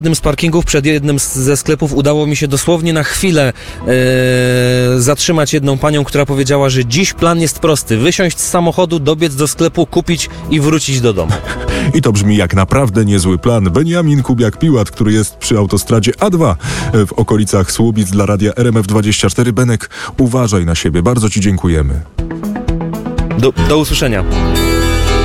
jednym z parkingów, przed jednym ze sklepów udało mi się dosłownie na chwilę zatrzymać jedną panią, która powiedziała, że dziś plan jest prosty. Wysiąść z samochodu, dobiec do sklepu, kupić i wrócić do domu. I to brzmi jak naprawdę niezły plan. Beniamin Kubiak-Piłat, który jest przy autostradzie A2 w okolicach Słubic dla radia RMF24. Benek, uważaj na siebie. Bardzo Ci dziękujemy. Do usłyszenia.